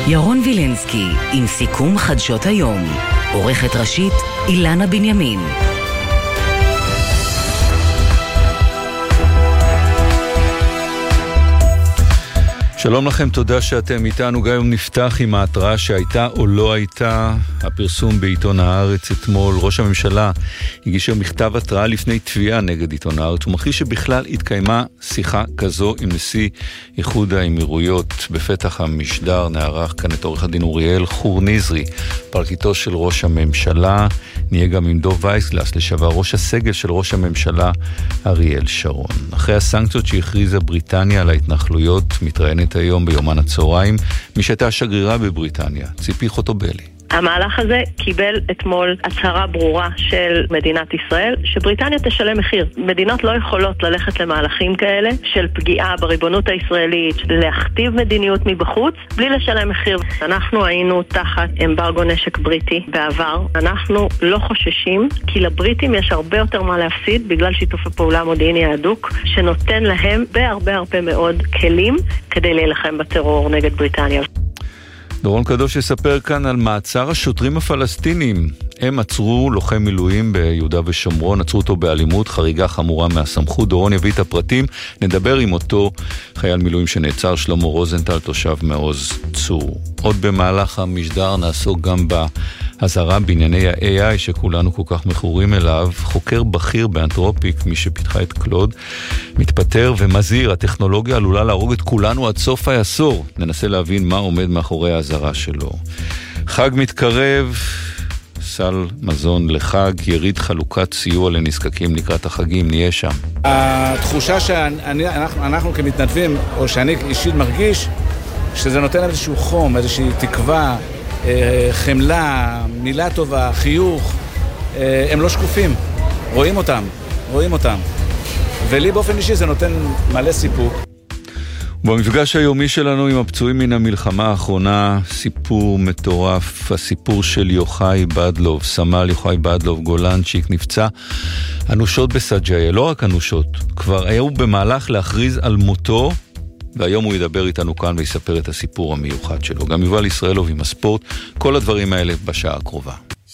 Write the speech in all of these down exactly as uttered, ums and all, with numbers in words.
ירון וילנסקי עם סיכום חדשות היום. עורכת ראשית אילנה בנימין. שלום לכם, תודה שאתם איתנו. גם היום נפתח עם ההתראה שהייתה או לא הייתה. הפרסום בעיתון הארץ אתמול, ראש הממשלה הגיש מכתב התראה לפני תביעה נגד עיתון הארץ. הוא מכריז שבכלל התקיימה שיחה כזו עם נשיא איחוד האמירויות. בפתח המשדר נערך כאן את עורך הדין אוריאל חור נזרי, פרקליטו של ראש הממשלה. נהיה גם עם דוב וייסגלס, לשעבר ראש הסגל של ראש הממשלה אריאל שרון. אחרי הסנקציות שהכריזה בריטניה על ההתנחלויות, מתראיינת היום ביומן הצהריים מי שהייתה השגרירה בבריטניה, ציפי חוטובלי. המהלך הזה קיבל אתמול הצהרה ברורה של מדינת ישראל שבריטניה תשלם מחיר. מדינות לא יכולות ללכת למהלכים כאלה של פגיעה בריבונות הישראלית, להכתיב מדיניות מבחוץ בלי לשלם מחיר. אנחנו היינו תחת אמברגו נשק בריטי בעבר. אנחנו לא חוששים כי לבריטים יש הרבה יותר מה להפסיד בגלל שיתוף הפעולה המודיעיני ההדוק שנותן להם בהרבה הרבה מאוד כלים כדי להילחם בטרור נגד בריטניה. דורון קדוש יספר כאן על מעצר השוטרים הפלסטינים. הם עצרו לוחם מילואים ביהודה ושומרון, עצרו אותו באלימות, חריגה חמורה מהסמכות. דורון יביא את הפרטים, נדבר עם אותו חייל מילואים שנעצר, שלמה רוזנטל, תושב מעוז צור. עוד במהלך המשדר נעסוק גם בהזהרה בענייני ה-איי איי שכולנו כל כך מכורים אליו. חוקר בכיר באנתרופיק, מי שפיתחה את קלוד, מתפטר ומזהיר, הטכנולוגיה עלולה להרוג את כולנו עד סוף העשור. ננסה להבין מה עומד מאחורי ההזהרה שלו. חג מתקרב, סל מזון לחג, יריד חלוקת סיוע לנזקקים לקראת החגים, נהיה שם. התחושה שאנחנו אנחנו כמתנדבים, או שאני אישית מרגיש, שזה נותן איזשהו חום, איזושהי תקווה, חמלה, מילה טובה, חיוך. הם לא שקופים, רואים אותם, רואים אותם. ולי באופן אישי זה נותן מלא סיפוק. במפגש היומי שלנו עם הפצועים מן המלחמה האחרונה, סיפור מטורף, הסיפור של יוחאי בדלוב, סמל יוחאי בדלוב, גולנצ'יק, נפצע אנושות בסג'איה, לא רק אנושות, כבר היו במהלך להכריז על מותו, והיום הוא ידבר איתנו כאן ויספר את הסיפור המיוחד שלו. גם יובל ישראלוב עם הספורט, כל הדברים האלה בשעה הקרובה.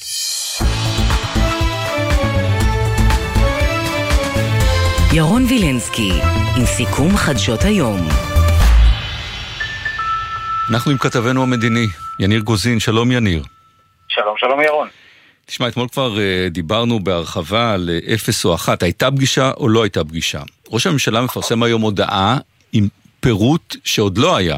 ירון וילנסקי עם סיכום חדשות היום. אנחנו עם כתבנו המדיני, יניר גוזין. שלום יניר. שלום, שלום ירון. תשמע, אתמול כבר uh, דיברנו בהרחבה על אפס או אחת. הייתה פגישה או לא הייתה פגישה? ראש הממשלה מפרסם היום הודעה עם פירוט שעוד לא היה.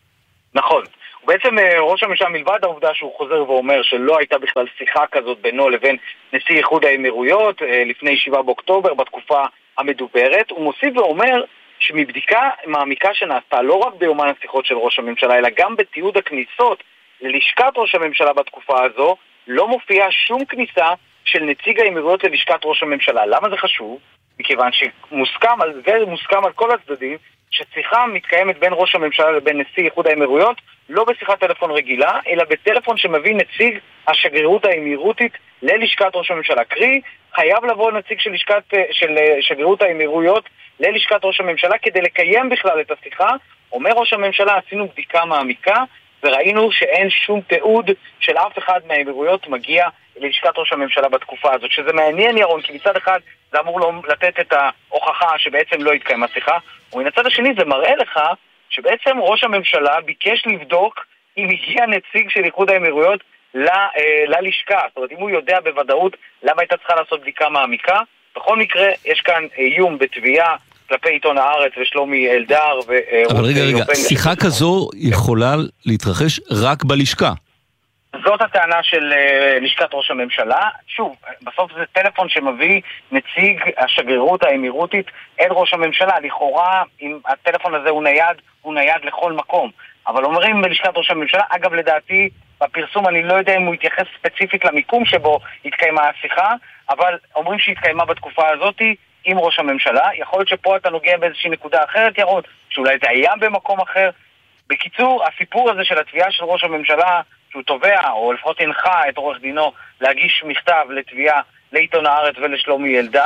נכון. בעצם ראש הממשלה, מלבד העובדה שהוא חוזר ואומר שלא הייתה בכלל שיחה כזאת בינו לבין נשיא איחוד האמירויות לפני שבעה באוקטובר בתקופה המדוברת, הוא מוסיף ואומר שמבדיקה מעמיקה שנעשתה לא רק ביומן השיחות של ראש הממשלה, אלא גם בתיעוד הכניסות ללשכת ראש הממשלה בתקופה הזו, לא מופיעה שום כניסה של נציג האמירויות ללשכת ראש הממשלה. למה זה חשוב? מכיוון שמוסכם על זה, מוסכם על כל הצדדים, ששיחה מתקיימת בין ראש הממשלה לבין נשיא איחוד האמירויות, לא בשיחת טלפון רגילה, אלא בטלפון שמביא נציג השגרירות האמירותית ללשכת ראש הממשלה. קרי, חייב לבוא נציג של, לשכת, של שגרירות האמירויות ללשכת ראש הממשלה כדי לקיים בכלל את השיחה. אומר ראש הממשלה, עשינו בדיקה מעמיקה, וראינו שאין שום תיעוד של אף אחד מהאמירויות מגיע ללשכת ראש הממשלה בתקופה הזאת. שזה מעניין ירון, כי מצד אחד זה אמור לו לתת את ההוכחה שבעצם לא התקיימה שיחה, ומן הצד השני זה מראה לך שבעצם ראש הממשלה ביקש לבדוק אם הגיע נציג של איחוד האמירויות ל, אה, ללשכה. זאת אומרת, אם הוא יודע בוודאות למה הייתה צריכה לעשות בדיקה מעמיקה. בכל מקרה, יש כאן איום בתביעה כלפי עיתון הארץ ושלומי אלדר. ו, אבל רגע, רגע, שיחה כזו יכולה להתרחש רק בלשכה. זאת הטענה של uh, לשכת ראש הממשלה. שוב, בסוף זה טלפון שמביא נציג השגרירות האמירותית אל ראש הממשלה. לכאורה, אם הטלפון הזה הוא נייד, הוא נייד לכל מקום. אבל אומרים בלשכת ראש הממשלה, אגב לדעתי, בפרסום אני לא יודע אם הוא יתייחס ספציפית למיקום שבו התקיימה השיחה, אבל אומרים שהתקיימה בתקופה הזאת עם ראש הממשלה. יכול להיות שפה אתה נוגע באיזושהי נקודה אחרת, ירון, שאולי זה היה במקום אחר. בקיצור, הסיפור הזה של התביעה של ראש הממשלה, שהוא תובע, או לפחות הנחה את עורך דינו להגיש מכתב לתביעה לעיתון הארץ ולשלומי אלדר,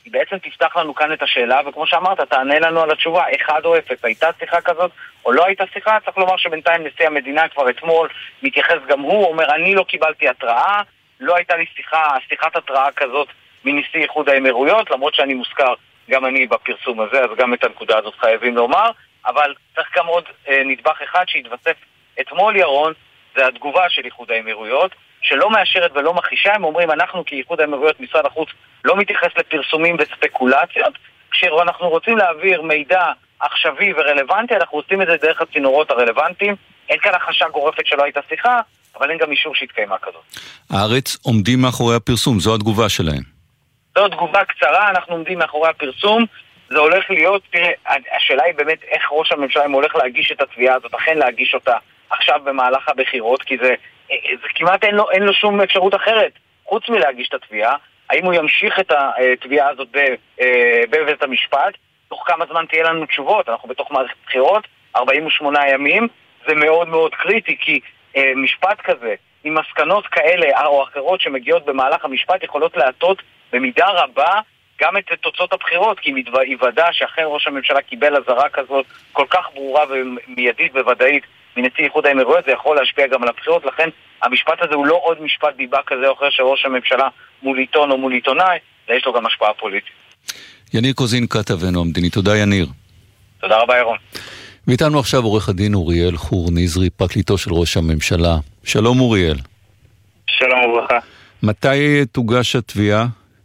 היא בעצם תפתח לנו כאן את השאלה, וכמו שאמרת, תענה לנו על התשובה, אחד או אפס, הייתה שיחה כזאת או לא הייתה שיחה. צריך לומר שבינתיים נשיא המדינה כבר אתמול מתייחס גם הוא, אומר אני לא קיבלתי התראה, לא הייתה לי שיחה, שיחת התראה כזאת מנשיא איחוד האמירויות, למרות שאני מוזכר גם אני בפרסום הזה, אז גם את הנקודה הזאת חייבים לומר, אבל צריך גם עוד אה, נדבך אחד שהתווסף אתמול ירון, זה התגובה של איחוד האמירויות, שלא מאשרת ולא מכחישה. הם אומרים אנחנו כאיחוד האמירויות, משרד החוץ לא מתייחס לפרסומים וספקולציות, כשאנחנו רוצים להעביר מידע עכשווי ורלוונטי, אנחנו עושים את זה דרך הצינורות הרלוונטיים. אין כאן החשה גורפת שלא הייתה שיחה, אבל אין גם אישור שהתקיימה כזאת. הארץ עומדים מאחורי הפרסום, זו התגובה שלהם. זו תגובה קצרה, אנחנו עומדים מאחורי הפרסום, זה הולך להיות, תראה, השאלה היא באמת איך ראש הממשלה הולך להגיש את התביעה הזאת, אכן להגיש אותה עכשיו במהלך הבחירות, כי זה, זה כמעט אין לו, אין לו שום אפשרות אחרת, חוץ מלהגיש את התביעה. האם הוא ימשיך את התביעה הזאת בבית המשפט, תוך כמה זמן תהיה לנו תשובות, אנחנו בתוך מערכת בחירות, ארבעים ושמונה ימים, זה מאוד מאוד קריטי, כי משפט כזה, עם מסקנות כאלה או אחרות שמגיעות במהלך המשפט, יכולות להטות במידה רבה גם את תוצאות הבחירות, כי יוודא שאכן ראש הממשלה קיבל הזרה כזאת כל כך ברורה ומיידית וודאית מנשיא איחוד האמירויות, זה יכול להשפיע גם על הבחירות. לכן המשפט הזה הוא לא עוד משפט דיבה כזה או אחר של ראש הממשלה מול עיתון או מול עיתונאי, אלא יש לו גם השפעה פוליטית. יניר קוזין, כתבנו המדיני. תודה יניר. תודה רבה ירון. ואיתנו עכשיו עורך הדין אוריאל חור נזרי, פרקליטו של ראש הממשלה. שלום אוריאל. שלום וברכה. מתי תוגש התביעה?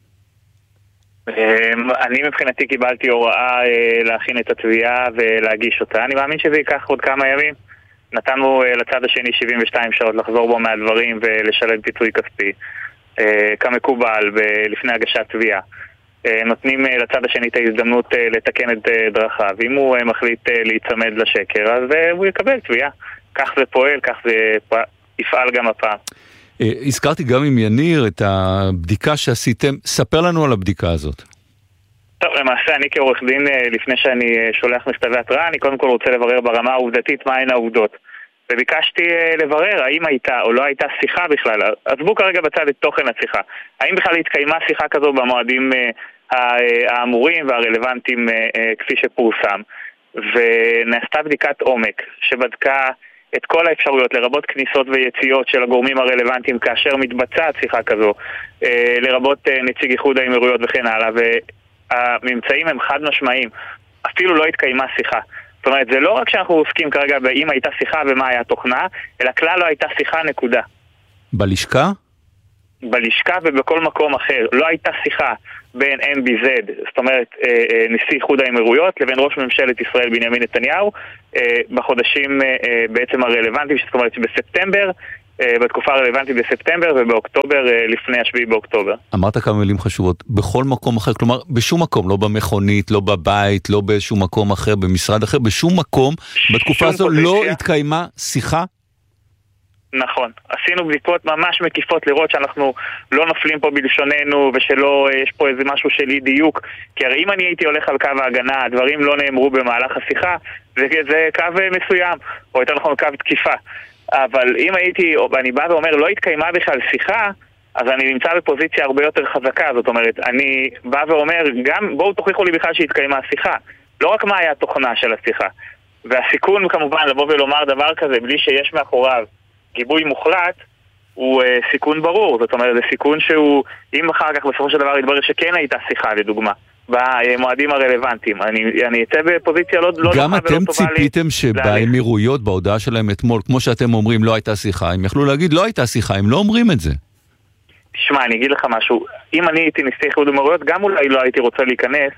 אני מבחינתי קיבלתי הוראה להכין את התביעה ולהגיש אותה. אני מאמין שזה ייקח עוד כמה ימים. נתנו לצד השני שבעים ושתיים שעות לחזור בו מהדברים ולשלם פיצוי כספי כמקובל לפני הגשת תביעה. נותנים לצד השני את ההזדמנות לתקן את דרכיו. אם הוא מחליט להיצמד לשקר, אז הוא יקבל תביעה. כך זה פועל, כך זה יפעל גם הפעם. הזכרתי גם עם יניר את הבדיקה שעשיתם. ספר לנו על הבדיקה הזאת. טוב, למעשה אני כעורך דין, לפני שאני שולח מכתבי התראה, אני קודם כל רוצה לברר ברמה העובדתית מהן העובדות. וביקשתי לברר האם הייתה או לא הייתה שיחה בכלל. עזבו כרגע בצד את תוכן השיחה. האם בכלל התקיימה שיחה כזו במועדים האמורים והרלוונטיים כפי שפורסם. ונעשתה בדיקת עומק שבדקה את כל האפשרויות, לרבות כניסות ויציאות של הגורמים הרלוונטיים כאשר מתבצעת שיחה כזו, לרבות נציג איחוד האמירויות וכן הלאה, והממצאים הם חד משמעיים. אפילו לא התקיימה שיחה. זאת אומרת, זה לא רק שאנחנו עוסקים כרגע באם הייתה שיחה ומה היה תוכנה, אלא כלל לא הייתה שיחה, נקודה. בלשכה? בלשכה ובכל מקום אחר. לא הייתה שיחה בין אם בי זד, זאת אומרת נשיא איחוד האמירויות, לבין ראש ממשלת ישראל בנימין נתניהו, בחודשים בעצם הרלוונטיים, זאת אומרת שבספטמבר, בתקופה הרלוונטית בספטמבר ובאוקטובר לפני השביעי באוקטובר. אמרת כמה מילים חשובות, בכל מקום אחר, כלומר בשום מקום, לא במכונית, לא בבית, לא באיזשהו מקום אחר, במשרד אחר, בשום מקום, בתקופה הזו לא התקיימה שיחה? נכון, עשינו בדיקות ממש מקיפות לראות שאנחנו לא נופלים פה בלשוננו ושלא יש פה איזה משהו של אי דיוק, כי הרי אם אני הייתי הולך על קו ההגנה, הדברים לא נאמרו במהלך השיחה, זה, זה קו מסוים, או יותר נכון קו תקיפה. אבל אם הייתי, אני בא ואומר לא התקיימה בכלל שיחה, אז אני נמצא בפוזיציה הרבה יותר חזקה. זאת אומרת, אני בא ואומר גם בואו תוכיחו לי בכלל שהתקיימה שיחה, לא רק מה היה התוכנה של השיחה. והסיכון כמובן לבוא ולומר דבר כזה בלי שיש מאחוריו גיבוי מוחלט הוא אה, סיכון ברור. זאת אומרת, זה סיכון שהוא, אם אחר כך בסופו של דבר יתברר שכן הייתה שיחה לדוגמה במועדים הרלוונטיים, אני, אני אצא בפוזיציה לא, לא גם אתם ציפיתם שבאמירויות בהודעה שלהם אתמול, כמו שאתם אומרים לא הייתה שיחה, הם יכלו להגיד לא הייתה שיחה, הם לא אומרים את זה. תשמע, אני אגיד לך משהו, אם אני הייתי נשיא איחוד האמירויות, גם אולי לא הייתי רוצה להיכנס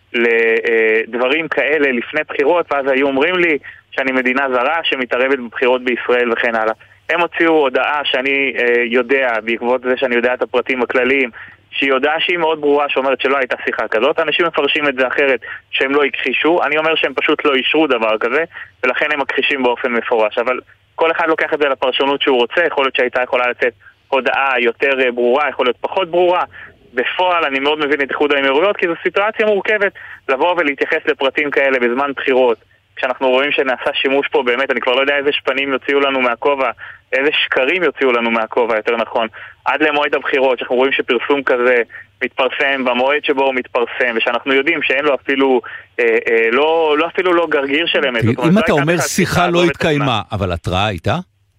לדברים כאלה לפני בחירות, ואז היו אומרים לי שאני מדינה זרה שמתערבת בבחירות בישראל וכן הלאה. הם הוציאו הודעה שאני אה, יודע, בעקבות זה שאני יודע את הפרטים הכלליים, שהיא הודעה שהיא מאוד ברורה, שאומרת שלא הייתה שיחה כזאת. אנשים מפרשים את זה אחרת, שהם לא הכחישו. אני אומר שהם פשוט לא אישרו דבר כזה, ולכן הם מכחישים באופן מפורש. אבל כל אחד לוקח את זה לפרשנות שהוא רוצה. יכול להיות שהייתה יכולה לצאת הודעה יותר ברורה, יכול להיות פחות ברורה. בפועל אני מאוד מבין את איחוד האמירויות, כי זו סיטואציה מורכבת לבוא ולהתייחס לפרטים כאלה בזמן בחירות. כשאנחנו רואים שנעשה שימוש פה, באמת, אני כבר לא יודע איזה שפנים יוציאו לנו מהכובע, איזה שקרים יוציאו לנו מהכובע, יותר נכון. עד למועד הבחירות, שאנחנו רואים שפרסום כזה מתפרסם במועד שבו הוא מתפרסם, ושאנחנו יודעים שאין לו אפילו, אה, אה, לא, לא אפילו לא גרגיר של אמת. אם אתה אומר שיחה לא התקיימה, אבל התראה הייתה?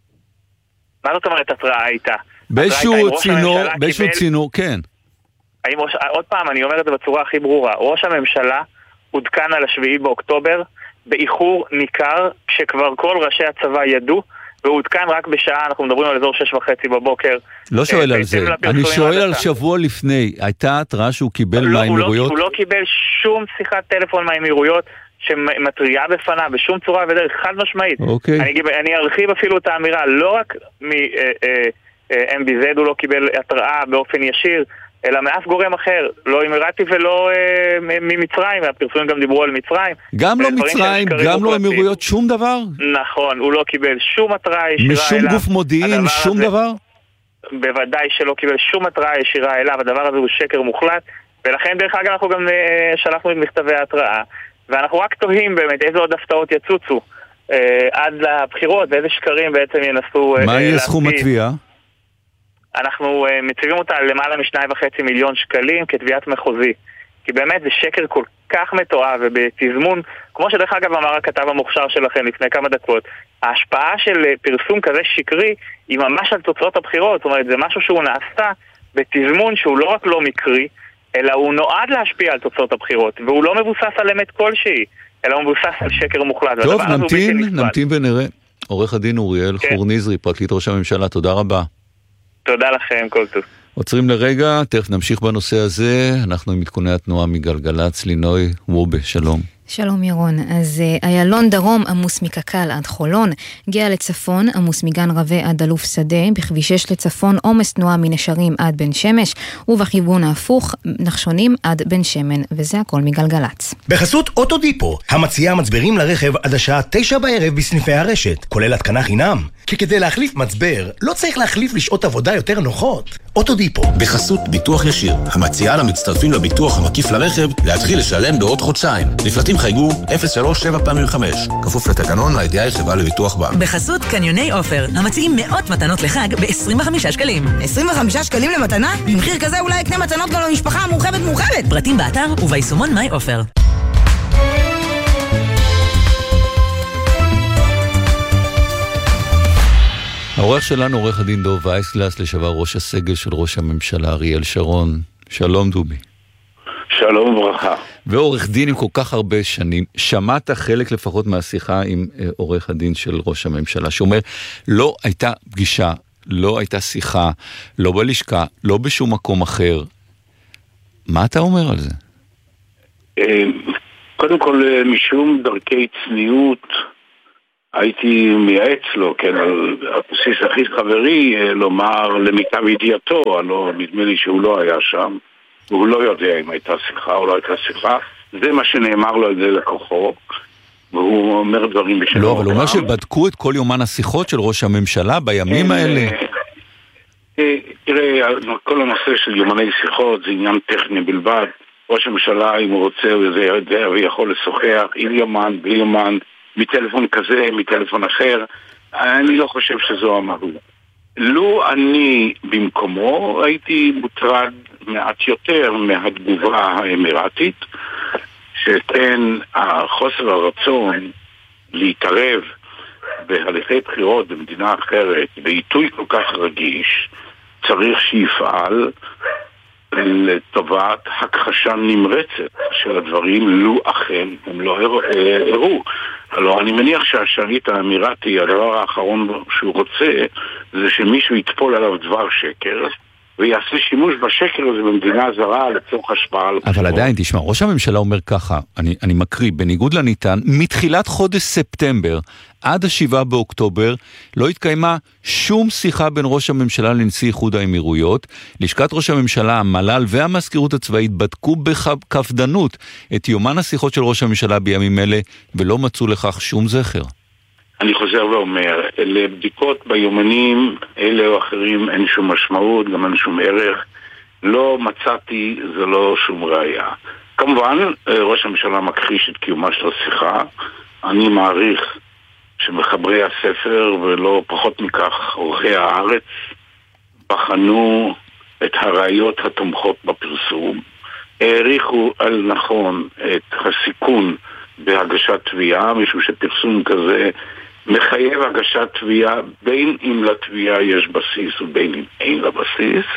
מה זאת אומרת התראה הייתה? באיזשהו צינור, באיזשהו צינור, כן. האם ראש, עוד פעם, אני אומר את זה בצורה הכי ברורה, ראש הממשלה עודכן על השביעי באוקטובר באיחור ניכר, כשכבר כל ראשי הצבא ידעו, והוא עודכן רק בשעה, אנחנו מדברים על אזור שש וחצי בבוקר. לא שואל על זה, אני שואל על שבוע לפני, הייתה התראה שהוא קיבל מהאמירויות? הוא לא קיבל שום שיחת טלפון מהאמירויות שמטריעה בפניו, בשום צורה ודרך חד משמעית. אני ארחיב אפילו את האמירה, לא רק מ-אם בי זד הוא לא קיבל התראה באופן ישיר, אלא מאף גורם אחר, לא אמירתי ולא אה, ממצרים, הפרסומים גם דיברו על מצרים. גם לא מצרים, גם לא אמירויות, שום דבר? נכון, הוא לא קיבל שום התראה ישירה אליו. משום גוף מודיעין, שום הזה, דבר? בוודאי שלא קיבל שום התראה ישירה אליו, הדבר הזה הוא שקר מוחלט, ולכן דרך אגב אנחנו גם אה, שלחנו את מכתבי ההתראה, ואנחנו רק תוהים באמת איזה עוד הפתעות יצוצו אה, עד לבחירות, ואיזה שקרים בעצם ינסו... מה אה, יהיה סכום התביעה? אנחנו uh, מציבים אותה למעלה משניים וחצי מיליון שקלים כתביעת מחוזי. כי באמת זה שקר כל כך מתואב ובתזמון, כמו שדרך אגב אמר הכתב המוכשר שלכם לפני כמה דקות, ההשפעה של פרסום כזה שקרי היא ממש על תוצאות הבחירות. זאת אומרת, זה משהו שהוא נעשה בתזמון שהוא לא רק לא מקרי, אלא הוא נועד להשפיע על תוצאות הבחירות, והוא לא מבוסס על אמת כלשהי, אלא הוא מבוסס על שקר מוחלט. טוב, נמתין, נמתין ונראה. עורך הדין אוריאל כן. חורניזרי, פרקליט ראש הממשלה, תודה רבה. תודה לכם, כל טוב. עוצרים לרגע, תכף נמשיך בנושא הזה, אנחנו עם עדכוני התנועה מגלגלצ, לינוי וובה, שלום. שלום ירון, אז איילון דרום עמוס מקקל עד חולון, גאה לצפון עמוס מגן רווה עד אלוף שדה, בכביש שש לצפון עומס תנועה מנשרים עד בן שמש, ובכיוון ההפוך נחשונים עד בן שמן, וזה הכל מגלגלץ. בחסות אוטודיפו, המציעה מצברים לרכב עד השעה תשע בערב בסניפי הרשת, כולל התקנה חינם. כי כדי להחליף מצבר, לא צריך להחליף לשעות עבודה יותר נוחות. אוטודיפו. בחסות ביטוח ישיר, המציעה למצטרפים לביטוח המקיף לרכב להתחיל לשלם בעוד חודשיים. לפרטים חייגו אפס שלוש שבע פעמים חמש. כפוף לתקנון הידיעה חברה לביטוח בע"מ. בחסות קניוני אופר, המציעים מאות מתנות לחג ב-עשרים וחמישה שקלים. עשרים וחמישה שקלים למתנה? במחיר כזה אולי יקנה מתנות גם למשפחה המורחבת מורחבת. פרטים באתר וביישומון מיי אופר. העורך שלנו, עורך הדין דוב וייסגלס, לשעבר ראש הסגל של ראש הממשלה אריאל שרון. שלום דובי. שלום וברכה. ועורך דין עם כל כך הרבה שנים, שמעת חלק לפחות מהשיחה עם עורך הדין של ראש הממשלה, שאומר, לא הייתה פגישה, לא הייתה שיחה, לא בלשכה, לא בשום מקום אחר. מה אתה אומר על זה? קודם כל, משום דרכי צניעות, הייתי מייעץ לו, כן, על הבסיס הכי חברי, לומר למיטב ידיעתו, הלא נדמה לי שהוא לא היה שם, והוא לא יודע אם הייתה שיחה או לא הייתה שיחה, זה מה שנאמר לו על זה לקוחו, והוא אומר דברים בשביל... לא, אבל הוא אומר שבדקו את כל יומן השיחות של ראש הממשלה בימים האלה. תראה, כל הנושא של יומני שיחות זה עניין טכני בלבד, ראש הממשלה, אם הוא רוצה, וזה יודע, ויכול לשוחח עם יומן, בלי יומן, מטלפון כזה, מטלפון אחר, אני לא חושב שזו המהות. לו אני במקומו הייתי מוטרד מעט יותר מהתגובה האמירתית, שכן החוסר הרצון להתערב בהליכי בחירות במדינה אחרת, בעיתוי כל כך רגיש, צריך שיפעל לטובת הכחשה נמרצת של הדברים, לו אכן הם לא הראו. הלוא אני מניח שהשליט האמירתי, הדבר האחרון שהוא רוצה, זה שמישהו יטפול עליו דבר שקר, ויעשה שימוש בשקר הזה במדינה זרה לצורך השפעה על... אבל עדיין, תשמע, ראש הממשלה אומר ככה, אני, אני מקריא, בניגוד לניתן, מתחילת חודש ספטמבר עד השבעה באוקטובר לא התקיימה שום שיחה בין ראש הממשלה לנשיא איחוד האמירויות. לשכת ראש הממשלה, המל"ל והמזכירות הצבאית בדקו בקפדנות את יומן השיחות של ראש הממשלה בימים אלה, ולא מצאו לכך שום זכר. אני חוזר ואומר, לבדיקות ביומנים אלה או אחרים אין שום משמעות, גם אין שום ערך. לא מצאתי, זה לא שום ראיה. כמובן, ראש הממשלה מכחיש את קיומה של השיחה. אני מעריך שמחברי הספר ולא פחות מכך עורכי הארץ בחנו את הראיות התומכות בפרסום, העריכו על נכון את הסיכון בהגשת תביעה, משום שפרסום כזה מחייב הגשת תביעה בין אם לתביעה יש בסיס ובין אם אין לה בסיס,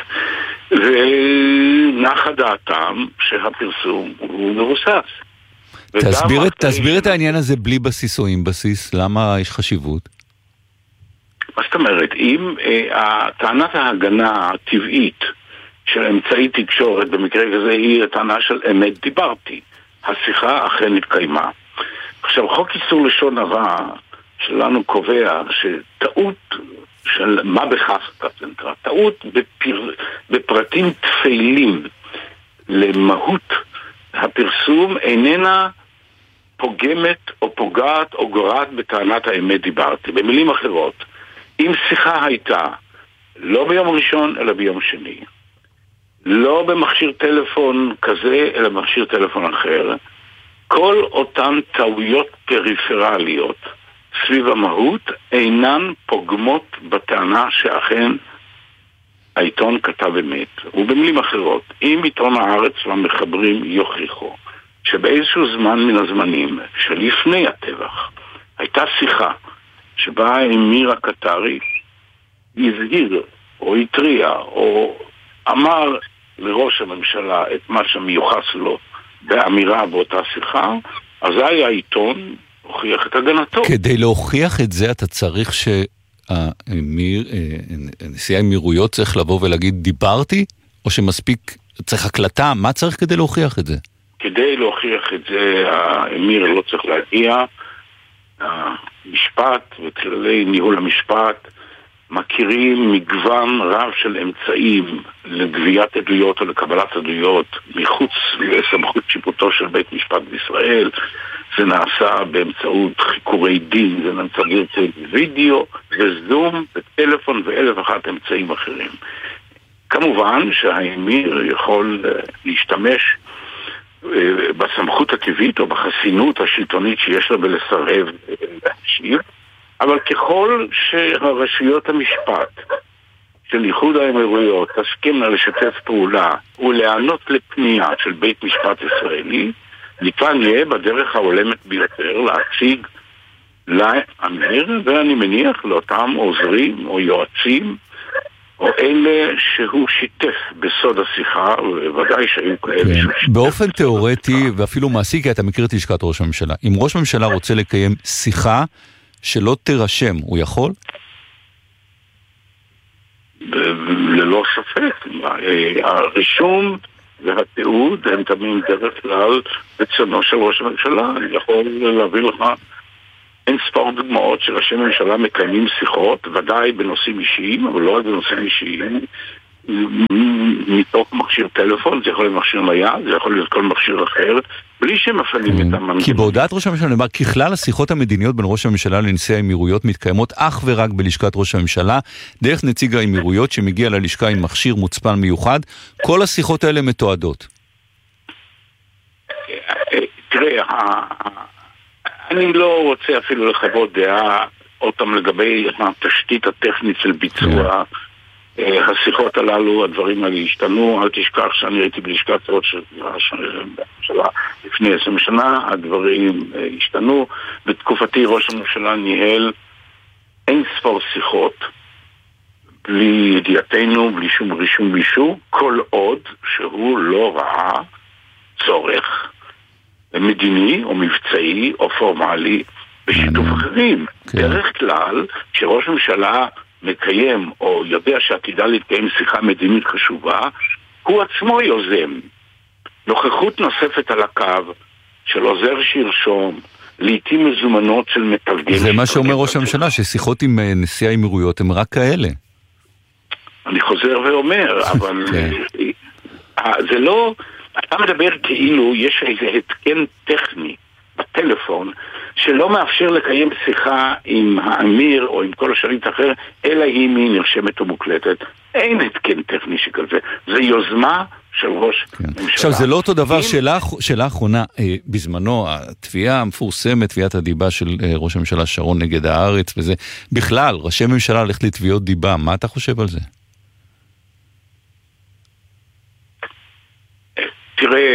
ונחה דעתם שהפרסום הוא מבוסס. תסביר, תסביר את העניין הזה בלי בסיס או עם בסיס, למה יש חשיבות? מה זאת אומרת, אם אה, טענת ההגנה הטבעית של אמצעי תקשורת במקרה כזה היא הטענה של אמת דיברתי, השיחה אכן התקיימה. עכשיו, חוק איסור לשון הרע שלנו קובע שטעות של מה בכך, טעות בפר, בפרטים תפלים למהות הפרסום איננה פוגמת או פוגעת או גורעת בטענת האמת דיברתי. במילים אחרות, אם שיחה הייתה לא ביום ראשון אלא ביום שני, לא במכשיר טלפון כזה אלא במכשיר טלפון אחר, כל אותן טעויות פריפרליות סביב המהות אינן פוגמות בטענה שאכן העיתון כתב אמת. ובמילים אחרות, אם עיתון הארץ והמחברים יוכיחו שבאיזשהו זמן מן הזמנים שלפני הטבח הייתה שיחה שבה אמיר הקטרי הזהיר או התריע או אמר לראש הממשלה את מה שמיוחס לו באמירה באותה שיחה, אז היה העיתון הוכיח את הגנתו. כדי להוכיח את זה אתה צריך שנשיא האמירויות צריך לבוא ולהגיד דיברתי, או שמספיק צריך הקלטה? מה צריך כדי להוכיח את זה? כדי להוכיח את זה האמיר לא צריך להגיע. המשפט וכללי ניהול המשפט מכירים מגוון רב של אמצעים לגביית עדויות או לקבלת עדויות מחוץ לסמכות שיפוטו של בית משפט בישראל. זה נעשה באמצעות חיקורי דין, זה נמצא באמצעות וידאו וזום וטלפון ואלף ואחת אמצעים אחרים. כמובן שהאמיר יכול להשתמש בסמכות הטבעית או בחסינות השלטונית שיש לה בלסרב להשיב, אבל ככל שהרשויות המשפט של איחוד האמירויות תסכימנה לשתף פעולה ולענות לפנייה של בית משפט ישראלי, ניתן יהיה בדרך ההולמת ביותר להציג לאמיר, ואני מניח לאותם עוזרים או יועצים או אלה שהוא שיתף בסוד השיחה, וודאי שהיו כאלה ששיתף. באופן תיאורטי ואפילו מעשי, כי אתה מכיר את לשכת ראש הממשלה, אם ראש הממשלה רוצה לקיים שיחה שלא תירשם, הוא יכול? ללא ספק. הרישום והתיעוד הם תמיד דרך כלל רצונו של ראש הממשלה. אני יכול להביא לך אין ספור דוגמאות שראשי ממשלה מקיימים שיחות, ודאי בנושאים אישיים, אבל לא רק בנושאים אישיים, מתוך מכשיר טלפון, זה יכול להיות מכשיר נייד, זה יכול להיות כל מכשיר אחר, בלי שמפעילים את המנגנון. כי בהודעת ראש הממשלה נאמר, ככלל השיחות המדיניות בין ראש הממשלה לנשיא האמירויות מתקיימות אך ורק בלשכת ראש הממשלה, דרך נציג האמירויות שמגיע ללשכה עם מכשיר מוצפן מיוחד, כל השיחות האלה מתועדות. תראה, אני לא רוצה אפילו לחוות דעה אותם לגבי התשתית הטכנית של ביצוע השיחות הללו, הדברים האלה השתנו. אל תשכח שאני הייתי בלשכת ראש הממשלה לפני עשרים שנה, הדברים השתנו. בתקופתי ראש הממשלה ניהל אין ספור שיחות בלי ידיעתנו, בלי שום רישום בישור, כל עוד שהוא לא ראה צורך מדיני או מבצעי או פורמלי בשיתוף אחרים. דרך כלל, כשראש הממשלה מקיים או יודע שעתידה להתקיים שיחה מדינית חשובה, הוא עצמו יוזם נוכחות נוספת על הקו של עוזר שירשום, לעתים מזומנות של מתרגמים. זה מה שאומר ראש הממשלה, ששיחות עם נשיא האמירויות הם רק כאלה. אני חוזר ואומר, אבל זה לא... אתה מדבר כאילו יש איזה התקן טכני בטלפון שלא מאפשר לקיים שיחה עם האמיר או עם כל השליט האחר, אלא אם היא נרשמת או מוקלטת. אין התקן טכני שכזה. זה יוזמה של ראש ממשלה. עכשיו, זה לא אותו דבר. שאלה האחרונה, בזמנו, התביעה המפורסמת, תביעת הדיבה של ראש הממשלה שרון נגד הארץ, וזה בכלל, ראשי ממשלה הולכת לתביעות דיבה. מה אתה חושב על זה? תראה,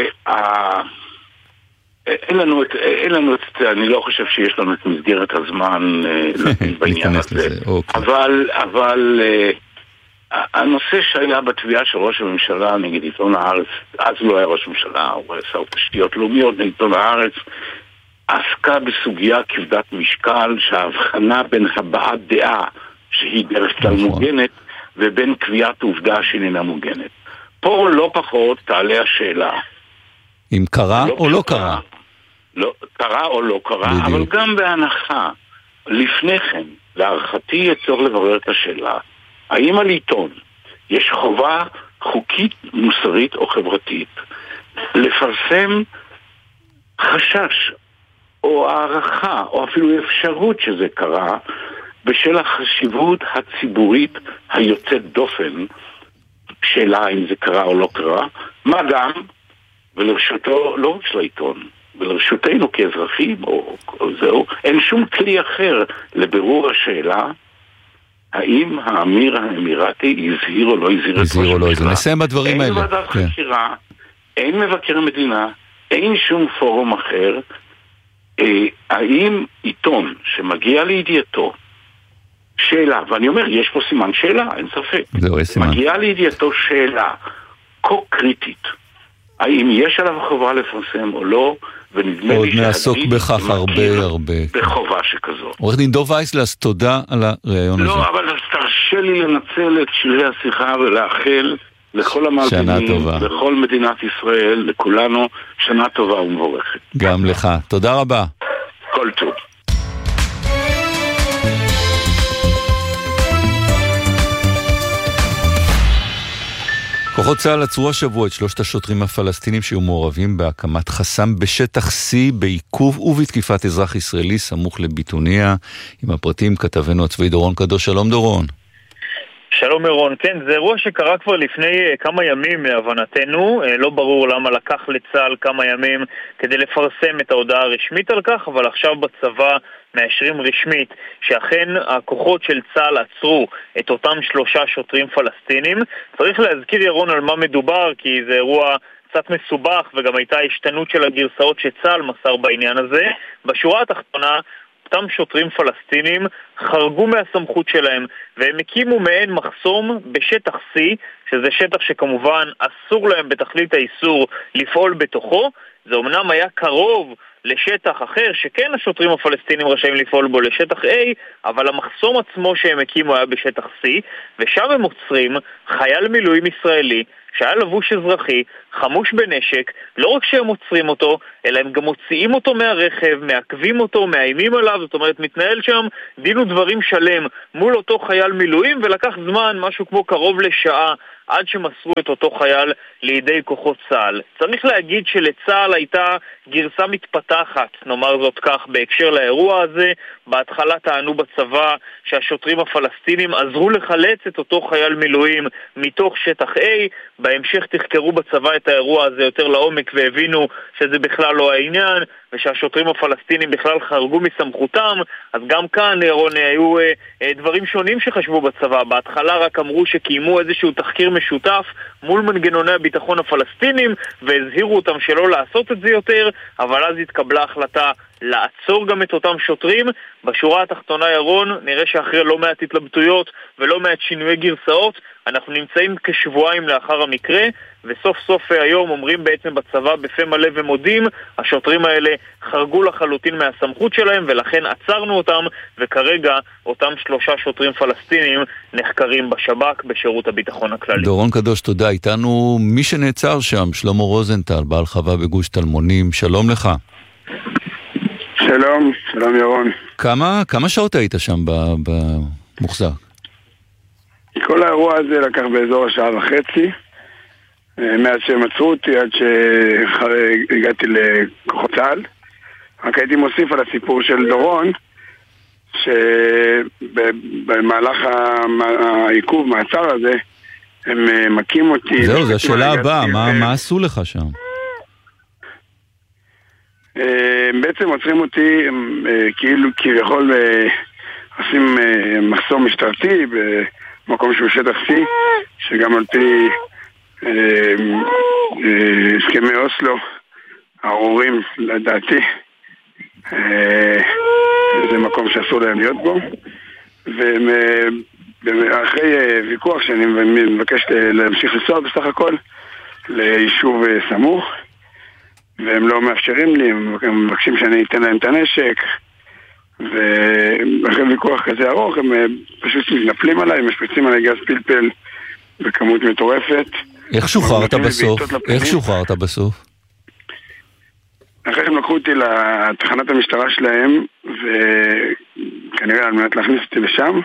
אין לנו את, אין לנו את, אני לא חושב שיש לנו את מסגרת הזמן בעניין הזה. אבל, אבל הנושא שהיה בתביעה של ראש הממשלה נגד עיתון הארץ, אז לא היה ראש הממשלה, הוא עשה תשתיות לאומיות נגד עיתון הארץ, עסקה בסוגיה כבדת משקל שההבחנה בין הבעת דעה שהיא דרך כלל מוגנת ובין קביעת עובדה שאינה מוגנת. פה לא פחות תעלה השאלה אם קרה או לא קרה. לא, קרה או לא קרה, אבל גם בהנחה לפני כן, להערכתי יצטרך לברר את השאלה האם על עיתון יש חובה חוקית, מוסרית או חברתית לפרסם חשש או הערכה או אפילו אפשרות שזה קרה בשל החשיבות הציבורית היוצאת דופן. שאלה אם זה קרה או לא קרה, מה גם ולרשותו לא רק של העיתון ולרשותנו כאזרחים או, או זהו, אין שום כלי אחר לבירור השאלה האם האמיר האמירתי הזהיר או לא הזהיר את ראש הממשלה. נסיים בדברים האלה. אין ועדת חקירה, אין מבקר המדינה, אין שום פורום אחר. אה, האם עיתון שמגיע לידיעתו שאלה, ואני אומר, יש פה סימן שאלה, אין ספק. זהו, יש סימן. מגיעה לידיעתו שאלה כה קריטית, האם יש עליו חובה לפרסם או לא, ונדמה לי עוד נעסוק בכך הרבה הרבה. בחובה שכזו. עורך דין דוב וייסלס, תודה על הרעיון הזה. לא, אבל תרשה לי לנצל את שירי השיחה ולאחל לכל המאזינים, לכל מדינת ישראל, לכולנו, שנה טובה ומבורכת. גם לך. תודה רבה. כל טוב. כוחות צה"ל עצרו השבוע את שלושת השוטרים הפלסטינים שהיו מעורבים בהקמת חסם בשטח C בעיכוב ובתקיפת אזרח ישראלי סמוך לביטוניה. עם הפרטים כתבנו הצבאי דורון קדוש. שלום דורון. שלום אירון, כן, זה אירוע שקרה כבר לפני כמה ימים להבנתנו, לא ברור למה לקח לצה"ל כמה ימים כדי לפרסם את ההודעה הרשמית על כך, אבל עכשיו בצבא מאשרים רשמית שאכן הכוחות של צה"ל עצרו את אותם שלושה שוטרים פלסטינים. צריך להזכיר ירון על מה מדובר, כי זה אירוע קצת מסובך וגם הייתה השתנות של הגרסאות שצה"ל מסר בעניין הזה. בשורה התחתונה אותם שוטרים פלסטינים חרגו מהסמכות שלהם והם הקימו מעין מחסום בשטח C, שזה שטח שכמובן אסור להם בתכלית האיסור לפעול בתוכו. זה אמנם היה קרוב לשטח אחר שכן השוטרים הפלסטינים רשאים לפעול בו, לשטח A, אבל המחסום עצמו שהם הקימו היה בשטח C, ושם הם עוצרים חייל מילואים ישראלי שהיה לבוש אזרחי, חמוש בנשק. לא רק שהם עוצרים אותו, אלא הם גם מוציאים אותו מהרכב, מעכבים אותו, מאיימים עליו. זאת אומרת, מתנהל שם דין ודברים שלם מול אותו חייל מילואים, ולקח זמן, משהו כמו קרוב לשעה, עד שמסרו את אותו חייל לידי כוחות צה"ל. צריך להגיד שלצה"ל הייתה גרסה מתפתחת, נאמר זאת כך, בהקשר לאירוע הזה. בהתחלה טענו בצבא שהשוטרים הפלסטינים עזרו לחלץ את אותו חייל מילואים מתוך שטח A. בהמשך תחקרו בצבא את האירוע הזה יותר לעומק והבינו שזה בכלל לא העניין, ושהשוטרים הפלסטינים בכלל חרגו מסמכותם. אז גם כאן, אירון, היו אה, אה, דברים שונים שחשבו בצבא. בהתחלה רק אמרו שקיימו איזשהו תחקיר משותף מול מנגנוני הביטחון הפלסטינים והזהירו אותם שלא לעשות את זה יותר, אבל אז התקבלה החלטה לעצור גם את אותם שוטרים. בשורה התחתונה, ירון, נראה שאחרי לא מעט התלבטויות ולא מעט שינויי גרסאות, אנחנו נמצאים כשבועיים לאחר המקרה, וסוף סוף היום אומרים בעצם בצבא בפה מלא ומודים, השוטרים האלה חרגו לחלוטין מהסמכות שלהם ולכן עצרנו אותם, וכרגע אותם שלושה שוטרים פלסטינים נחקרים בשב"כ בשירות הביטחון הכללי. דורון קדוש, תודה. איתנו מי שנעצר שם, שלמה רוזנטל, בעל חווה בגוש תלמונים. שלום לך. שלום, שלום ירון. כמה, כמה שעות היית שם במוחזק? כל האירוע הזה לקח באזור השעה וחצי, מאז שהם עצרו אותי עד שהגעתי לכוחות צה"ל. רק הייתי מוסיף על הסיפור של דורון, שבמהלך העיכוב, מעצר הזה, הם מקים אותי... זהו, זו השאלה הבאה, מה, מה עשו לך שם? הם בעצם עוצרים אותי, כאילו כביכול עושים מחסום משטרתי במקום שהוא שטח C, שגם על פי הסכמי אוסלו, ארורים לדעתי, זה מקום שאסור להם להיות בו, ואחרי ויכוח שאני מבקש להמשיך לנסוע בסך הכל ליישוב סמוך, והם לא מאפשרים לי, הם מבקשים שאני אתן להם את הנשק, ואחרי ויכוח כזה ארוך הם פשוט מתנפלים עליי, משפצים עליי גז פלפל בכמות מטורפת. איך שוחררת בסוף? איך שוחררת בסוף? אחרי הם לקחו אותי לתחנת המשטרה שלהם, וכנראה על מנת להכניס אותי לשם,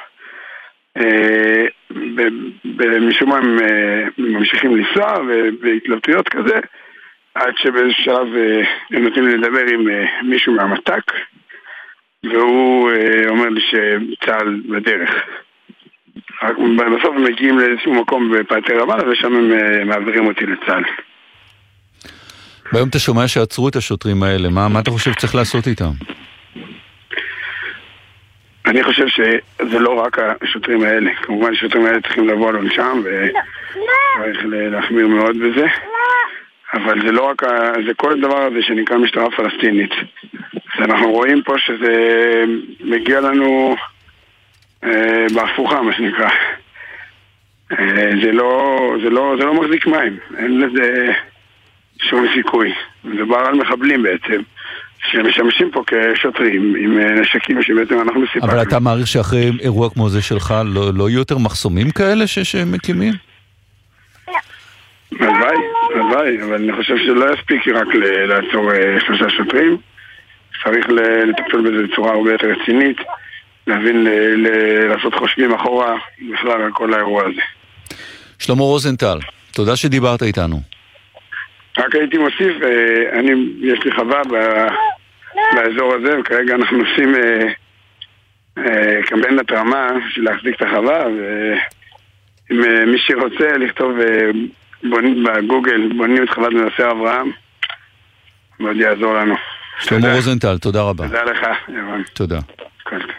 במשום מה הם ממשיכים לנסוע ובהתלבטויות כזה, עד שבאיזשהו שלב הם נותנים לי לדבר עם מישהו מהמתק, והוא אומר לי שצהל בדרך. בסוף הם מגיעים לאיזשהו מקום בפאתי רמאללה, ושם הם מעבירים אותי לצהל. ביום אתה שומע שעצרו את השוטרים האלה, מה, מה אתה חושב שצריך לעשות איתם? אני חושב שזה לא רק השוטרים האלה. כמובן השוטרים האלה צריכים לבוא על שם, וצריך להחמיר מאוד בזה. אבל זה לא רק, זה כל הדבר הזה שנקרא משטרה פלסטינית. אנחנו רואים פה שזה מגיע לנו אה, בהפוכה, מה שנקרא. אה, זה לא, זה לא, זה לא מחזיק מים. אין לזה שום סיכוי. מדובר על מחבלים בעצם, שמשמשים פה כשוטרים עם נשקים שבעצם אנחנו סיפקנו. אבל אתה מעריך שאחרי אירוע כמו זה שלך לא, לא יהיו יותר מחסומים כאלה שמקימים? הלוואי, הלוואי, אבל אני חושב שלא יספיק רק לעצור שלושה שוטרים. צריך לטפל בזה בצורה הרבה יותר רצינית, להבין, לעשות חושבים אחורה בכלל על כל האירוע הזה. שלמה רוזנטל, תודה שדיברת איתנו. רק הייתי מוסיף, אני, יש לי חווה באזור הזה, וכרגע אנחנו עושים קמפיין התרמה של להחזיק את החווה, ואם מי שרוצה לכתוב בגוגל, בונים את חוות מנסר אברהם, מאוד יעזור לנו. שלמה רוזנטל, תודה רבה. תודה לך, ירון. תודה. כל טוב.